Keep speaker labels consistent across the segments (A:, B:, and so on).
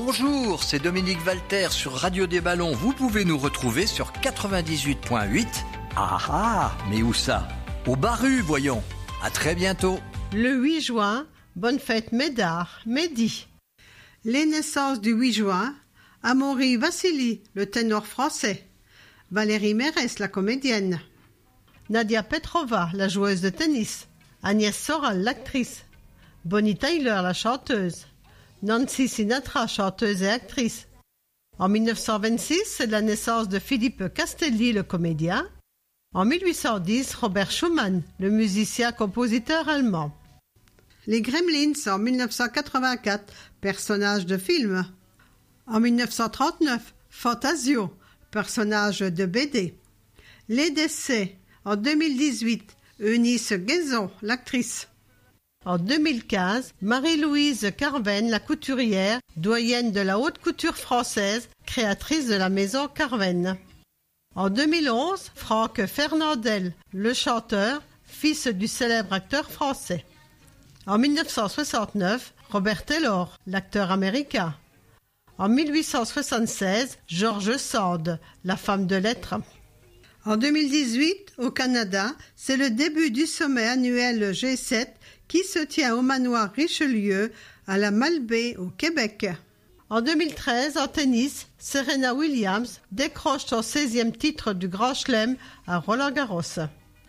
A: Bonjour, c'est Dominique Valter sur Radio des Ballons. Vous pouvez nous retrouver sur 98.8. Mais où ça? Au Barru, voyons. À très bientôt.
B: Le 8 juin, bonne fête Médard, Mehdi. Les naissances du 8 juin, Amaury Vassili, le ténor français. Valérie Mérès, la comédienne. Nadia Petrova, la joueuse de tennis. Agnès Soral, l'actrice. Bonnie Tyler, la chanteuse. Nancy Sinatra, chanteuse et actrice. En 1926, c'est la naissance de Philippe Castelli, le comédien. En 1810, Robert Schumann, le musicien-compositeur allemand. Les Gremlins, en 1984, personnage de film. En 1939, Fantasio, personnage de BD. Les décès, en 2018, Eunice Guézon, l'actrice. En 2015, Marie-Louise Carven, la couturière, doyenne de la haute couture française, créatrice de la maison Carven. En 2011, Franck Fernandel, le chanteur, fils du célèbre acteur français. En 1969, Robert Taylor, l'acteur américain. En 1876, George Sand, la femme de lettres. En 2018, au Canada, c'est le début du sommet annuel G7 qui se tient au manoir Richelieu à la Malbaie au Québec. En 2013, en tennis, Serena Williams décroche son 16e titre du Grand Chelem à Roland-Garros.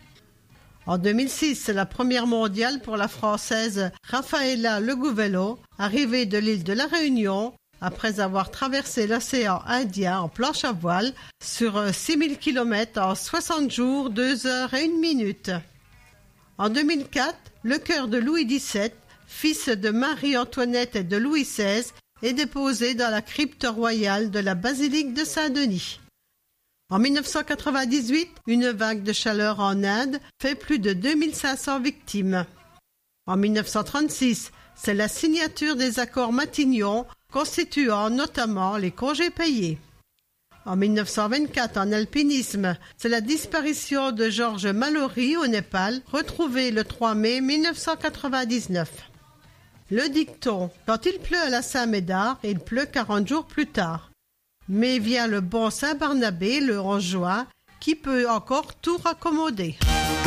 B: En 2006, c'est la première mondiale pour la Française Rafaela Legouvello, arrivée de l'île de la Réunion après avoir traversé l'océan Indien en planche à voile sur 6000 km en 60 jours, 2 heures et 1 minute. En 2004, le cœur de Louis XVII, fils de Marie-Antoinette et de Louis XVI, est déposé dans la crypte royale de la basilique de Saint-Denis. En 1998, une vague de chaleur en Inde fait plus de 2500 victimes. En 1936, c'est la signature des accords Matignon, constituant notamment les congés payés. En 1924, en alpinisme, c'est la disparition de Georges Mallory au Népal, retrouvé le 3 mai 1999. Le dicton « Quand il pleut à la Saint-Médard, il pleut 40 jours plus tard ». Mais vient le bon Saint-Barnabé le 11 juin, qui peut encore tout raccommoder.